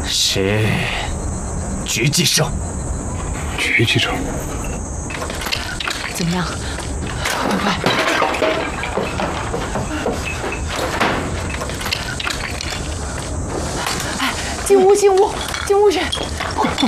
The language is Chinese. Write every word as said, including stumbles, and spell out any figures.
是狙击手。 狙击手。 怎么样？快快！哎，进屋，进屋，进屋去！